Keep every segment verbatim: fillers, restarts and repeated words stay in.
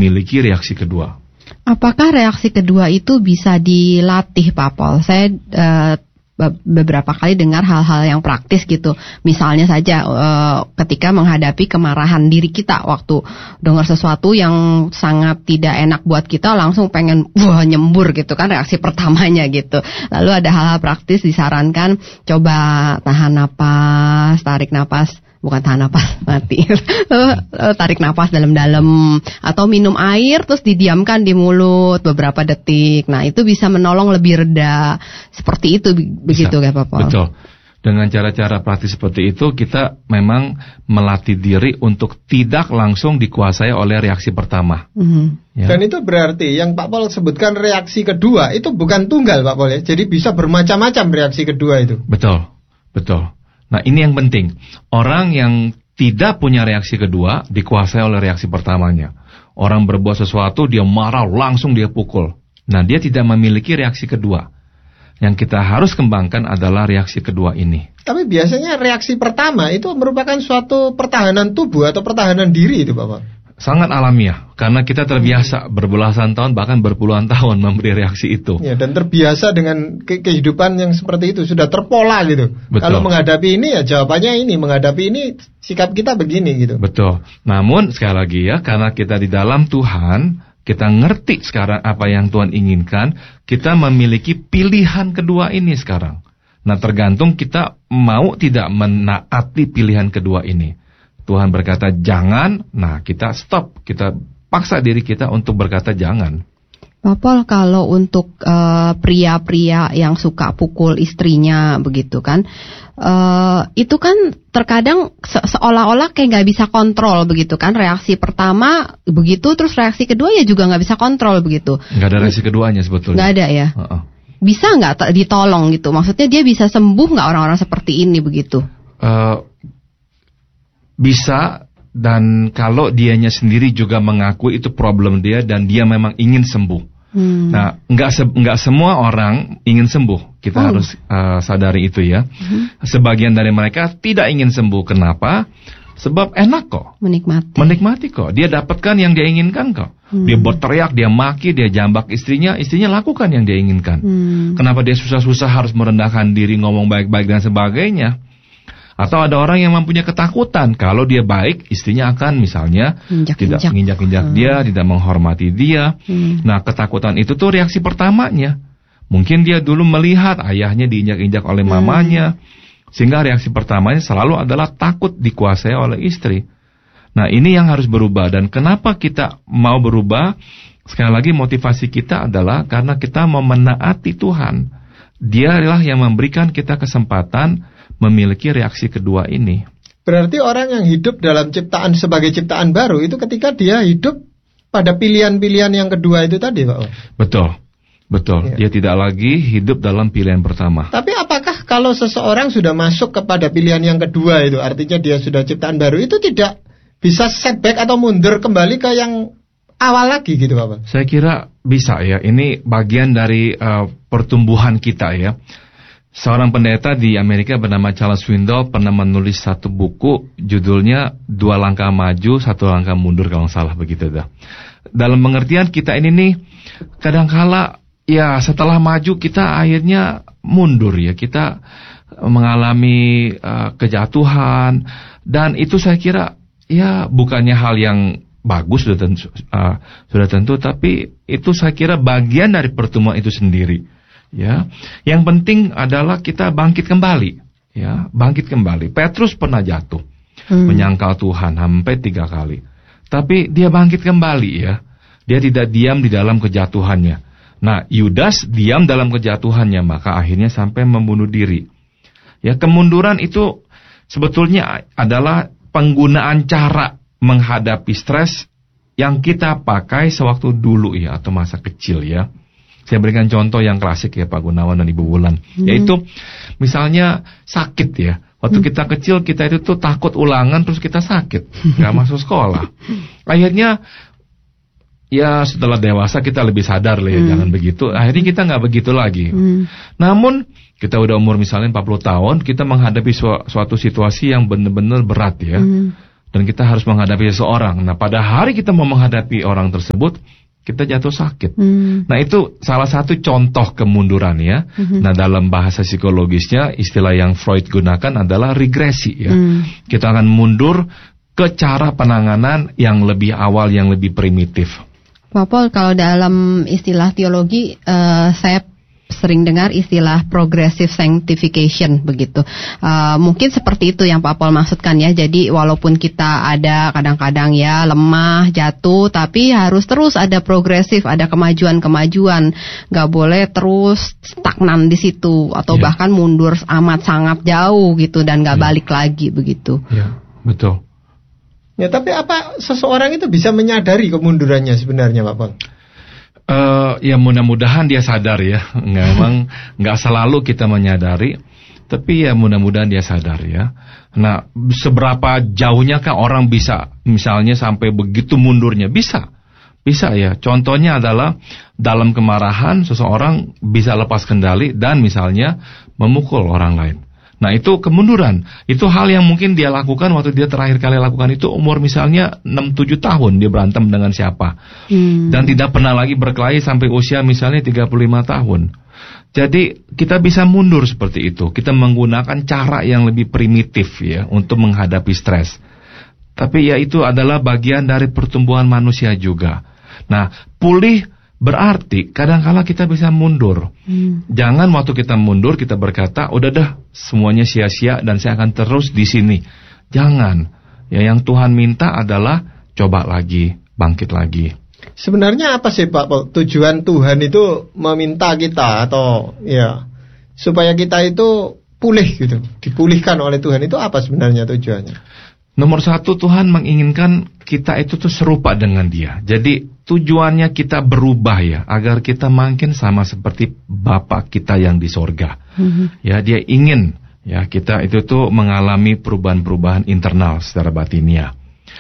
memiliki reaksi kedua. Apakah reaksi kedua itu bisa dilatih, Pak Pol? Saya uh, beberapa kali dengar hal-hal yang praktis gitu. Misalnya saja uh, ketika menghadapi kemarahan diri kita waktu dengar sesuatu yang sangat tidak enak buat kita, langsung pengen wah nyembur gitu kan, reaksi pertamanya gitu. Lalu ada hal-hal praktis disarankan, coba tahan napas, tarik napas, bukan tahan napas, mati. Tarik napas dalam-dalam atau minum air terus didiamkan di mulut beberapa detik. Nah, itu bisa menolong lebih reda. Seperti itu begitu ya, Pak Pol. Betul. Dengan cara-cara praktis seperti itu kita memang melatih diri untuk tidak langsung dikuasai oleh reaksi pertama. Mm-hmm. Ya. Dan itu berarti yang Pak Pol sebutkan reaksi kedua itu bukan tunggal, Pak Pol ya. Jadi bisa bermacam-macam reaksi kedua itu. Betul. Betul. Nah, ini yang penting. Orang yang tidak punya reaksi kedua dikuasai oleh reaksi pertamanya. Orang berbuat sesuatu, dia marah, langsung dia pukul. Nah, dia tidak memiliki reaksi kedua. Yang kita harus kembangkan adalah reaksi kedua ini. Tapi biasanya reaksi pertama itu merupakan suatu pertahanan tubuh atau pertahanan diri itu, Bapak. Sangat alamiah, karena kita terbiasa berbelasan tahun bahkan berpuluhan tahun memberi reaksi itu. Ya, dan terbiasa dengan ke- kehidupan yang seperti itu, sudah terpola gitu. Betul. Kalau menghadapi ini ya jawabannya ini, menghadapi ini sikap kita begini gitu. Betul. Namun sekali lagi ya, karena kita di dalam Tuhan, kita ngerti sekarang apa yang Tuhan inginkan, kita memiliki pilihan kedua ini sekarang. Nah, tergantung kita mau tidak menaati pilihan kedua ini. Tuhan berkata jangan, nah kita stop, kita paksa diri kita untuk berkata jangan. Pak Pol, kalau untuk uh, pria-pria yang suka pukul istrinya begitu kan, uh, itu kan terkadang se- seolah-olah kayak nggak bisa kontrol begitu kan, reaksi pertama begitu, terus reaksi kedua ya juga nggak bisa kontrol begitu. Nggak ada reaksi keduanya sebetulnya. Nggak ada ya. Uh-uh. Bisa nggak t- ditolong gitu? Maksudnya dia bisa sembuh nggak orang-orang seperti ini begitu? Uh, Bisa, dan kalau dianya sendiri juga mengakui itu problem dia dan dia memang ingin sembuh. Hmm. Nah, nggak se- nggak semua orang ingin sembuh. Kita oh. harus uh, sadari itu ya. Hmm. Sebagian dari mereka tidak ingin sembuh. Kenapa? Sebab enak kok. Menikmati. Menikmati kok. Dia dapatkan yang dia inginkan kok. Hmm. Dia berteriak, dia maki, dia jambak istrinya, istrinya lakukan yang dia inginkan. Hmm. Kenapa dia susah-susah harus merendahkan diri, ngomong baik-baik dan sebagainya? Atau ada orang yang mempunyai ketakutan kalau dia baik, istrinya akan misalnya injak, tidak injak. menginjak-injak hmm. dia, tidak menghormati dia. Hmm. Nah, ketakutan itu tuh reaksi pertamanya. Mungkin dia dulu melihat ayahnya diinjak-injak oleh mamanya, hmm. sehingga reaksi pertamanya selalu adalah takut dikuasai oleh istri. Nah, ini yang harus berubah. Dan kenapa kita mau berubah? Sekali lagi motivasi kita adalah karena kita mau menaati Tuhan. Dialah yang memberikan kita kesempatan memiliki reaksi kedua ini. Berarti orang yang hidup dalam ciptaan sebagai ciptaan baru itu ketika dia hidup pada pilihan-pilihan yang kedua itu tadi, Pak. Betul, betul. Ya. Dia tidak lagi hidup dalam pilihan pertama. Tapi apakah kalau seseorang sudah masuk kepada pilihan yang kedua itu, artinya dia sudah ciptaan baru, itu tidak bisa setback atau mundur kembali ke yang awal lagi gitu, Pak? Saya kira bisa ya. Ini bagian dari uh, pertumbuhan kita ya. Seorang pendeta di Amerika bernama Charles Swindoll pernah menulis satu buku judulnya Dua Langkah Maju, Satu Langkah Mundur kalau salah begitu dah. Dalam pengertian kita ini nih kadangkala ya setelah maju kita akhirnya mundur ya, kita mengalami uh, kejatuhan, dan itu saya kira ya bukannya hal yang bagus sudah tentu, uh, sudah tentu, tapi itu saya kira bagian dari pertemuan itu sendiri. Ya, yang penting adalah kita bangkit kembali, ya, bangkit kembali. Petrus pernah jatuh, hmm. menyangkal Tuhan sampai tiga kali, tapi dia bangkit kembali, ya. Dia tidak diam di dalam kejatuhannya. Nah, Yudas diam dalam kejatuhannya, maka akhirnya sampai membunuh diri. Ya, kemunduran itu sebetulnya adalah penggunaan cara menghadapi stres yang kita pakai sewaktu dulu ya, atau masa kecil ya. Saya berikan contoh yang klasik ya Pak Gunawan dan Ibu Wulan, hmm. yaitu misalnya sakit ya. Waktu hmm. kita kecil kita itu tuh takut ulangan terus kita sakit, nggak masuk sekolah. Akhirnya ya setelah dewasa kita lebih sadar lah ya, hmm. jangan begitu. Akhirnya kita nggak begitu lagi. Hmm. Namun kita udah umur misalnya empat puluh tahun, kita menghadapi su- suatu situasi yang benar-benar berat ya. Hmm. dan kita harus menghadapi seseorang. Nah, pada hari kita mau menghadapi orang tersebut, kita jatuh sakit. Hmm. Nah, itu salah satu contoh kemunduran ya. Hmm. Nah, dalam bahasa psikologisnya, istilah yang Freud gunakan adalah regresi ya. Hmm. Kita akan mundur ke cara penanganan yang lebih awal, yang lebih primitif. Pak Paul, kalau dalam istilah teologi, uh, saya sering dengar istilah progressive sanctification begitu. Uh, mungkin seperti itu yang Pak Paul maksudkan ya. Jadi walaupun kita ada kadang-kadang ya lemah, jatuh, tapi harus terus ada progresif, ada kemajuan-kemajuan. Gak boleh terus stagnan di situ atau yeah. bahkan mundur amat sangat jauh gitu dan gak yeah. balik lagi begitu. Ya, yeah, betul. Ya, tapi apa seseorang itu bisa menyadari kemundurannya sebenarnya, Pak Paul? Uh, ya mudah-mudahan dia sadar ya. Nggak, emang nggak selalu kita menyadari, tapi ya mudah-mudahan dia sadar ya. Nah, seberapa jauhnya kah orang bisa misalnya sampai begitu mundurnya? Bisa, bisa ya. Contohnya adalah dalam kemarahan seseorang bisa lepas kendali dan misalnya memukul orang lain. Nah, itu kemunduran. Itu hal yang mungkin dia lakukan waktu dia terakhir kali lakukan itu umur misalnya enam tujuh tahun. Dia berantem dengan siapa. Hmm. Dan tidak pernah lagi berkelahi sampai usia misalnya tiga puluh lima tahun. Jadi kita bisa mundur seperti itu. Kita menggunakan cara yang lebih primitif ya untuk menghadapi stres. Tapi ya itu adalah bagian dari pertumbuhan manusia juga. Nah, pulih berarti kadang-kala kita bisa mundur. Hmm. Jangan waktu kita mundur kita berkata, udah dah semuanya sia-sia dan saya akan terus di sini. Jangan. Ya, yang Tuhan minta adalah coba lagi, bangkit lagi. Sebenarnya apa sih Pak Paul? Tujuan Tuhan itu meminta kita atau ya supaya kita itu pulih gitu, dipulihkan oleh Tuhan, itu apa sebenarnya tujuannya? Nomor satu, Tuhan menginginkan kita itu tuh serupa dengan Dia. Jadi tujuannya kita berubah ya, agar kita makin sama seperti Bapa kita yang di sorga. Mm-hmm. Ya, Dia ingin ya kita itu tuh mengalami perubahan-perubahan internal secara batiniah.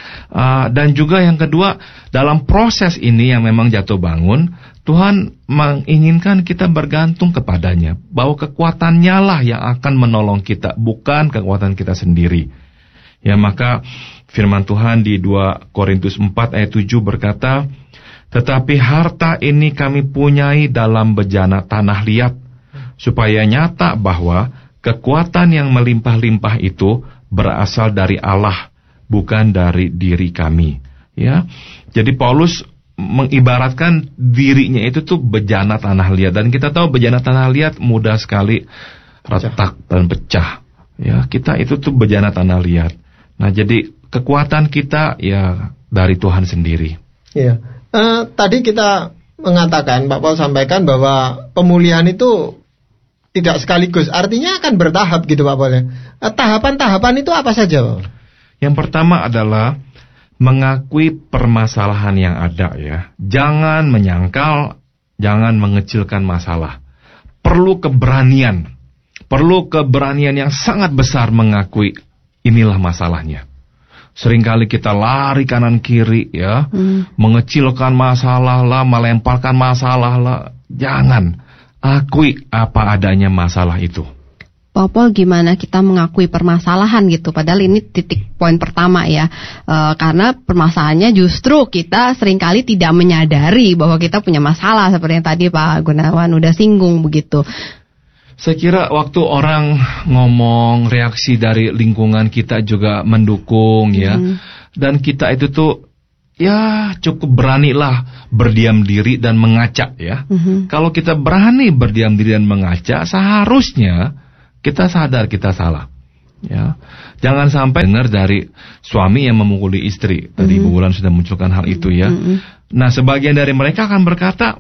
Uh, dan juga yang kedua, dalam proses ini yang memang jatuh bangun, Tuhan menginginkan kita bergantung kepadanya, bahwa kekuatannya lah yang akan menolong kita, bukan kekuatan kita sendiri. Ya, maka firman Tuhan di dua Korintus empat ayat tujuh berkata, tetapi harta ini kami punyai dalam bejana tanah liat, supaya nyata bahwa kekuatan yang melimpah-limpah itu berasal dari Allah, bukan dari diri kami. Ya, jadi Paulus mengibaratkan dirinya itu tuh bejana tanah liat, dan kita tahu bejana tanah liat mudah sekali retak dan pecah. Ya, kita itu tuh bejana tanah liat. Nah, jadi kekuatan kita ya dari Tuhan sendiri. Iya. Uh, tadi kita mengatakan, Pak Paul sampaikan bahwa pemulihan itu tidak sekaligus, artinya akan bertahap gitu Pak Paul ya. Uh, tahapan-tahapan itu apa saja Pak? Yang pertama adalah mengakui permasalahan yang ada ya. Jangan menyangkal, jangan mengecilkan masalah. Perlu keberanian. Perlu keberanian yang sangat besar mengakui inilah masalahnya. Seringkali kita lari kanan kiri ya, hmm. mengecilkan masalah lah, melemparkan masalah lah. Jangan, akui apa adanya masalah itu. Pak Paul, gimana kita mengakui permasalahan gitu? Padahal ini titik poin pertama ya, e, karena permasalahannya justru kita seringkali tidak menyadari bahwa kita punya masalah, seperti yang tadi Pak Gunawan udah singgung begitu. Saya kira waktu orang ngomong, reaksi dari lingkungan kita juga mendukung ya. Hmm. Dan kita itu tuh ya cukup beranilah berdiam diri dan mengaca ya. Hmm. Kalau kita berani berdiam diri dan mengaca, seharusnya kita sadar kita salah. Ya. Jangan sampai dengar dari suami yang memukuli istri. Tadi hmm. Bu Wulan sudah munculkan hal itu ya. Hmm. Nah, sebagian dari mereka akan berkata,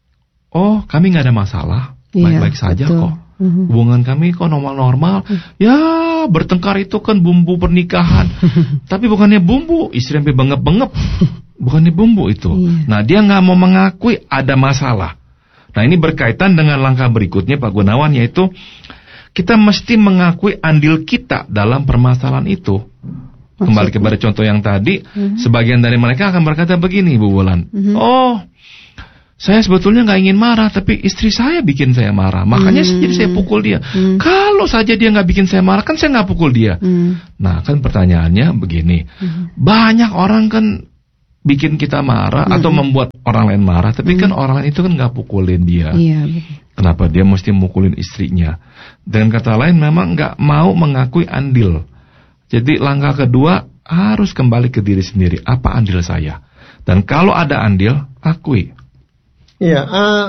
oh kami gak ada masalah, baik-baik iya, saja betul. Kok. Mm-hmm. Hubungan kami kok normal-normal. Mm-hmm. Ya, bertengkar itu kan bumbu pernikahan. Tapi bukannya bumbu, istri sampai bengep-bengep. Bukannya bumbu itu. Yeah. Nah, dia nggak mau mengakui ada masalah. Nah, ini berkaitan dengan langkah berikutnya Pak Gunawan, yaitu kita mesti mengakui andil kita dalam permasalahan itu. Kembali Maksudnya? kepada contoh yang tadi, mm-hmm. sebagian dari mereka akan berkata begini, Bu Wulan. Mm-hmm. Oh, saya sebetulnya nggak ingin marah, tapi istri saya bikin saya marah. Makanya hmm. jadi saya pukul dia. Hmm. Kalau saja dia nggak bikin saya marah, kan saya nggak pukul dia. Hmm. Nah, kan pertanyaannya begini. Hmm. Banyak orang kan bikin kita marah hmm. atau membuat orang lain marah, tapi hmm. kan orang lain itu kan nggak pukulin dia. Iya. Kenapa dia mesti mukulin istrinya? Dengan kata lain, memang nggak mau mengakui andil. Jadi langkah kedua harus kembali ke diri sendiri. Apa andil saya? Dan kalau ada andil, akui. Iya, uh,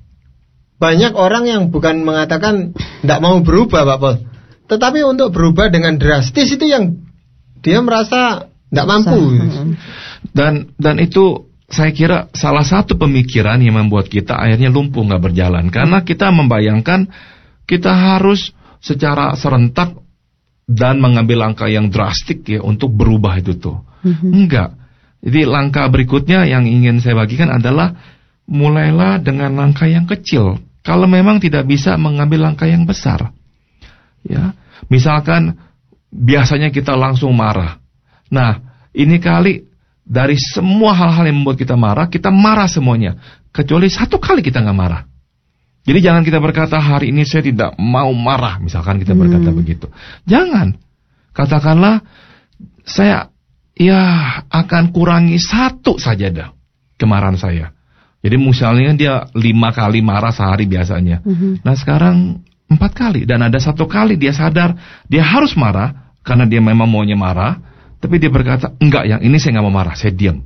banyak orang yang bukan mengatakan tidak mau berubah, Pak Pol, tetapi untuk berubah dengan drastis itu yang dia merasa tidak mampu. Dan dan itu saya kira salah satu pemikiran yang membuat kita akhirnya lumpuh, nggak berjalan, karena kita membayangkan kita harus secara serentak dan mengambil langkah yang drastik ya untuk berubah itu tuh. Mm-hmm. Enggak. Jadi langkah berikutnya yang ingin saya bagikan adalah mulailah dengan langkah yang kecil. Kalau memang tidak bisa mengambil langkah yang besar, ya, misalkan biasanya kita langsung marah. Nah, ini kali dari semua hal-hal yang membuat kita marah, kita marah semuanya, kecuali satu kali kita nggak marah. Jadi jangan kita berkata hari ini saya tidak mau marah, misalkan kita berkata hmm. begitu. Jangan, katakanlah saya ya akan kurangi satu saja dah kemarahan saya. Jadi misalnya dia lima kali marah sehari biasanya. Mm-hmm. Nah sekarang empat kali. Dan ada satu kali dia sadar dia harus marah karena dia memang maunya marah. Tapi dia berkata, enggak, yang ini saya nggak mau marah, saya diam.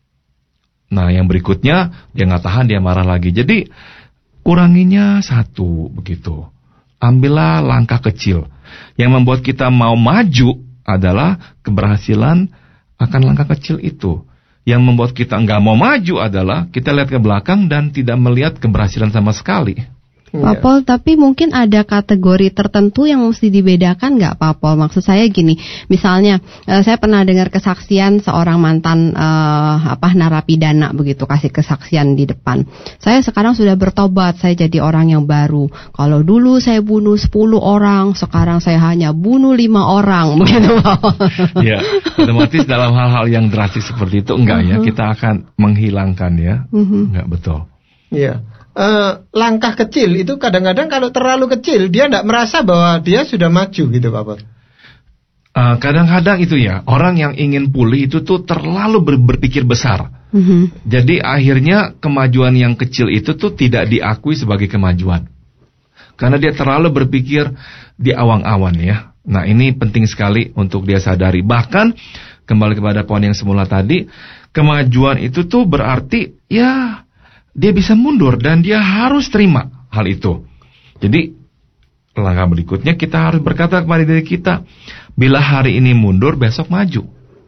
Nah yang berikutnya dia nggak tahan, dia marah lagi. Jadi kuranginya satu begitu. Ambillah langkah kecil. Yang membuat kita mau maju adalah keberhasilan akan langkah kecil itu. Yang membuat kita nggak mau maju adalah kita lihat ke belakang dan tidak melihat keberhasilan sama sekali. Pak Pol, tapi mungkin ada kategori tertentu yang mesti dibedakan nggak, Pak Pol? Maksud saya gini, misalnya uh, saya pernah dengar kesaksian seorang mantan uh, apa narapidana begitu, kasih kesaksian di depan. Saya sekarang sudah bertobat, saya jadi orang yang baru. Kalau dulu saya bunuh sepuluh orang, sekarang saya hanya bunuh lima orang, begitu, Pak Pol. Ya, otomatis dalam hal-hal yang drastis seperti itu enggak uh-huh. ya, kita akan menghilangkan ya, uh-huh. enggak betul. Iya. Uh, langkah kecil itu kadang-kadang kalau terlalu kecil dia tidak merasa bahwa dia sudah maju gitu, Pak Pol. Uh, kadang-kadang itu ya orang yang ingin pulih itu tuh terlalu ber- berpikir besar. Mm-hmm. Jadi akhirnya kemajuan yang kecil itu tuh tidak diakui sebagai kemajuan karena dia terlalu berpikir di awang-awan ya. Nah ini penting sekali untuk dia sadari. Bahkan kembali kepada poin yang semula tadi, kemajuan itu tuh berarti ya dia bisa mundur dan dia harus terima hal itu. Jadi langkah berikutnya kita harus berkata kepada diri kita, bila hari ini mundur besok maju.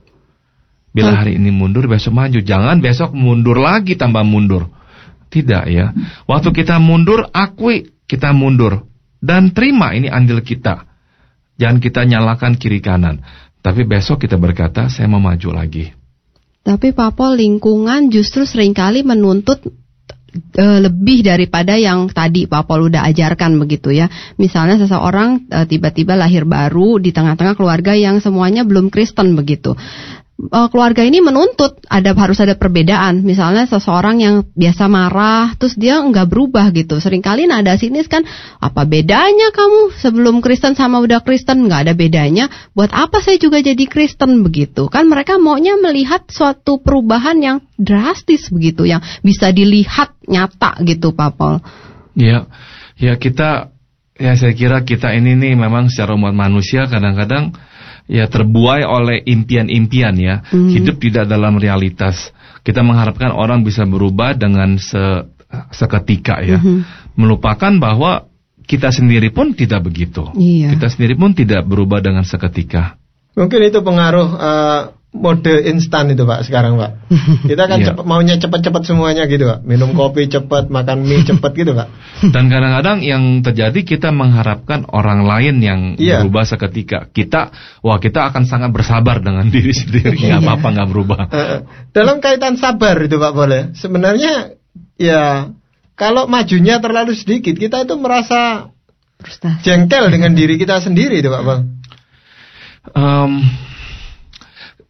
Bila hari ini mundur besok maju. Jangan besok mundur lagi tambah mundur. Tidak ya. Waktu kita mundur, akui kita mundur dan terima ini andil kita. Jangan kita nyalakan kiri kanan. Tapi besok kita berkata saya mau maju lagi. Tapi Pak Pol, lingkungan justru seringkali menuntut Uh, lebih daripada yang tadi Pak Pol udah ajarkan begitu ya. Misalnya seseorang uh, tiba-tiba lahir baru di tengah-tengah keluarga yang semuanya belum Kristen begitu. Uh, keluarga ini menuntut ada harus ada perbedaan. Misalnya seseorang yang biasa marah terus dia enggak berubah gitu. Seringkali nada sinis kan, apa bedanya kamu sebelum Kristen sama udah Kristen? Enggak ada bedanya. Buat apa saya juga jadi Kristen begitu? Kan mereka maunya melihat suatu perubahan yang drastis begitu, yang bisa dilihat nyata gitu, Pak Pol. Ya, ya kita, ya saya kira kita ini nih memang secara umat manusia kadang-kadang ya terbuai oleh impian-impian ya, hmm. hidup tidak dalam realitas. Kita mengharapkan orang bisa berubah dengan se, seketika ya, hmm. melupakan bahwa kita sendiri pun tidak begitu. Iya. Kita sendiri pun tidak berubah dengan seketika. Mungkin itu pengaruh uh, mode instan itu Pak sekarang Pak. Kita kan yeah. cepet, maunya cepat-cepat semuanya gitu Pak. Minum kopi cepat, makan mie cepat gitu Pak. Dan kadang-kadang yang terjadi kita mengharapkan orang lain yang yeah. berubah seketika. Kita, wah kita akan sangat bersabar dengan diri sendiri. Gak apa-apa gak berubah. Uh, dalam kaitan sabar itu Pak boleh. Sebenarnya ya kalau majunya terlalu sedikit kita itu merasa frustasi, jengkel dengan diri kita sendiri itu Pak Pol. Um,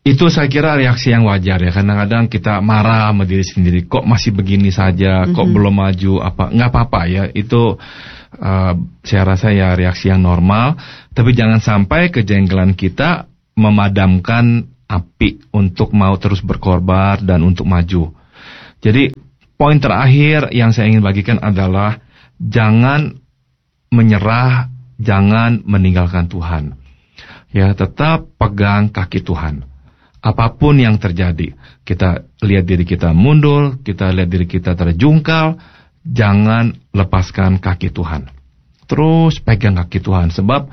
Itu saya kira reaksi yang wajar ya. Kadang-kadang kita marah sama diri sendiri. Kok masih begini saja? Kok mm-hmm. belum maju? Apa? Nggak apa-apa ya. Itu uh, saya rasa ya reaksi yang normal. Tapi jangan sampai kejengkelan kita memadamkan api untuk mau terus berkorban dan untuk maju. Jadi poin terakhir yang saya ingin bagikan adalah jangan menyerah, jangan meninggalkan Tuhan. Ya, tetap pegang kaki Tuhan. Apapun yang terjadi, kita lihat diri kita mundur, kita lihat diri kita terjungkal, jangan lepaskan kaki Tuhan. Terus pegang kaki Tuhan, sebab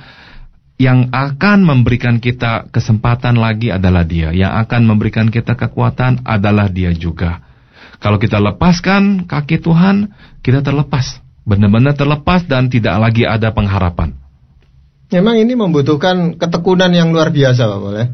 yang akan memberikan kita kesempatan lagi adalah Dia. Yang akan memberikan kita kekuatan adalah Dia juga. Kalau kita lepaskan kaki Tuhan, kita terlepas. Benar-benar terlepas dan tidak lagi ada pengharapan. Memang ini membutuhkan ketekunan yang luar biasa, Pak Boleh?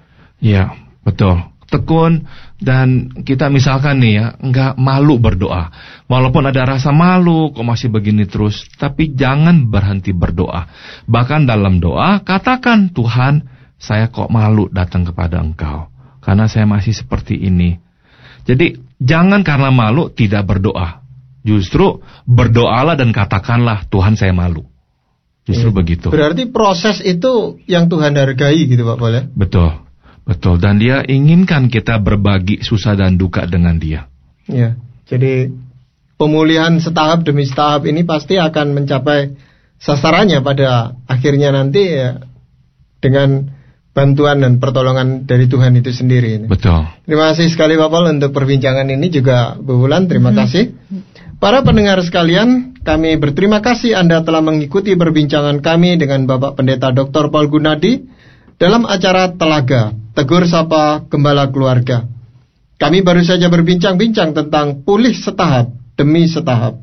Ya, betul. Tekun, dan kita misalkan nih ya, nggak malu berdoa. Walaupun ada rasa malu, kok masih begini terus, tapi jangan berhenti berdoa. Bahkan dalam doa, katakan, Tuhan, saya kok malu datang kepada Engkau, karena saya masih seperti ini. Jadi, jangan karena malu tidak berdoa. Justru berdoalah dan katakanlah, Tuhan saya malu. Justru ya, begitu. Berarti proses itu yang Tuhan hargai gitu Pak Boleh? Betul, betul. Dan Dia inginkan kita berbagi susah dan duka dengan Dia. Ya, jadi pemulihan setahap demi setahap ini pasti akan mencapai sasarannya pada akhirnya nanti ya, dengan bantuan dan pertolongan dari Tuhan itu sendiri. Ini. Betul. Terima kasih sekali Pak Paul untuk perbincangan ini, juga Bu Wulan, terima hmm. kasih. Para pendengar sekalian, kami berterima kasih Anda telah mengikuti perbincangan kami dengan Bapak Pendeta Doktor Paul Gunadi dalam acara Telaga, Tegur Sapa Gembala Keluarga. Kami baru saja berbincang-bincang tentang pulih setahap demi setahap.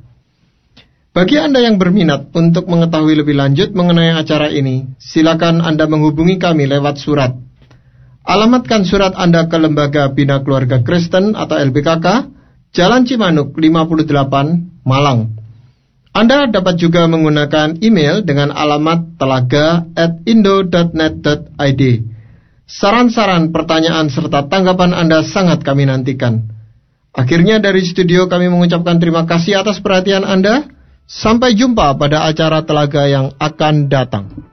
Bagi Anda yang berminat untuk mengetahui lebih lanjut mengenai acara ini, silakan Anda menghubungi kami lewat surat. Alamatkan surat Anda ke Lembaga Bina Keluarga Kristen atau L B K K, Jalan Cimanuk lima puluh delapan, Malang. Anda dapat juga menggunakan email dengan alamat telaga at indo dot net dot i d. Saran-saran, pertanyaan, serta tanggapan Anda sangat kami nantikan. Akhirnya dari studio kami mengucapkan terima kasih atas perhatian Anda. Sampai jumpa pada acara Telaga yang akan datang.